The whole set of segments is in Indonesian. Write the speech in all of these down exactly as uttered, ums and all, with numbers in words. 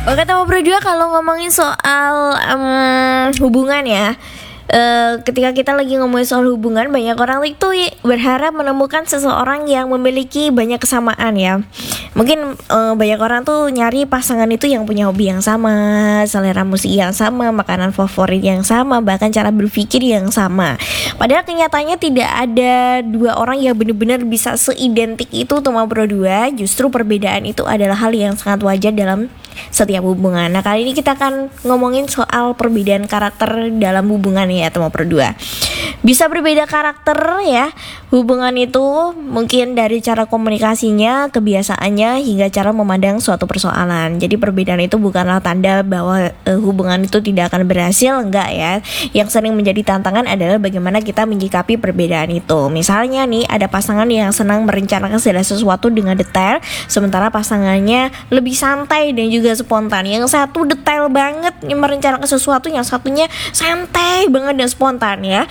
Oke, teman berdua, kalau ngomongin soal um, hubungan ya, Uh, ketika kita lagi ngomongin soal hubungan, banyak orang itu berharap menemukan seseorang yang memiliki banyak kesamaan ya. Mungkin uh, banyak orang tuh nyari pasangan itu yang punya hobi yang sama, selera musik yang sama, makanan favorit yang sama, bahkan cara berpikir yang sama. Padahal kenyataannya tidak ada dua orang yang benar-benar bisa seidentik itu, teman berdua. Justru perbedaan itu adalah hal yang sangat wajar dalam setiap hubungan. Nah, kali ini kita akan ngomongin soal perbedaan karakter dalam hubungan ya, teman berdua. Bisa berbeda karakter ya. Hubungan itu mungkin dari cara komunikasinya, kebiasaannya, hingga cara memandang suatu persoalan. Jadi perbedaan itu bukanlah tanda bahwa uh, hubungan itu tidak akan berhasil, enggak ya. Yang sering menjadi tantangan adalah bagaimana kita menyikapi perbedaan itu. Misalnya nih, ada pasangan yang senang merencanakan segala sesuatu dengan detail, sementara pasangannya lebih santai dan juga spontan. Yang satu detail banget merencanakan sesuatu, yang satunya santai banget dan spontan ya.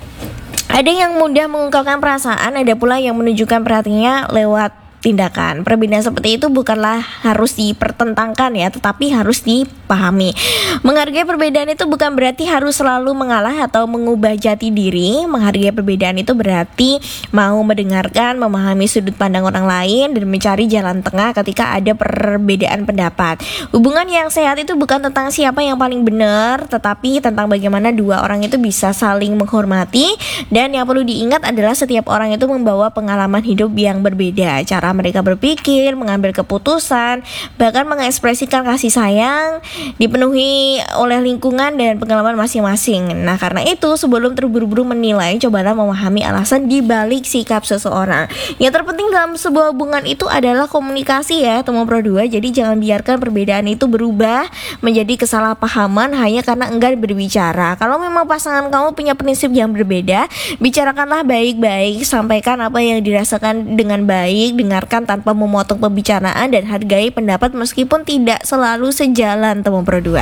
Ada yang mudah mengungkapkan perasaan, ada pula yang menunjukkan perhatiannya lewat tindakan. Perbedaan seperti itu bukanlah harus dipertentangkan ya, tetapi harus dipahami. Menghargai perbedaan itu bukan berarti harus selalu mengalah atau mengubah jati diri. Menghargai perbedaan itu berarti mau mendengarkan, memahami sudut pandang orang lain, dan mencari jalan tengah ketika ada perbedaan pendapat. Hubungan yang sehat itu bukan tentang siapa yang paling benar, tetapi tentang bagaimana dua orang itu bisa saling menghormati. Dan yang perlu diingat adalah setiap orang itu membawa pengalaman hidup yang berbeda. Cara mereka berpikir, mengambil keputusan, bahkan mengekspresikan kasih sayang dipenuhi oleh lingkungan dan pengalaman masing-masing. Nah, karena itu sebelum terburu-buru menilai, cobalah memahami alasan di balik sikap seseorang. Yang terpenting dalam sebuah hubungan itu adalah komunikasi ya, teman berdua. Jadi jangan biarkan perbedaan itu berubah menjadi kesalahpahaman hanya karena enggan berbicara. Kalau memang pasangan kamu punya prinsip yang berbeda, bicarakanlah baik-baik, sampaikan apa yang dirasakan dengan baik, dengar tanpa memotong pembicaraan, dan hargai pendapat meskipun tidak selalu sejalan, teman berdua.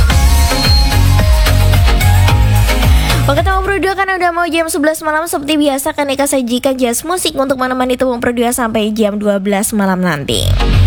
Oke, teman berdua, kan udah mau jam sebelas malam. Seperti biasa kan Eka sajikan jazz musik untuk menemani teman berdua sampai jam dua belas malam nanti.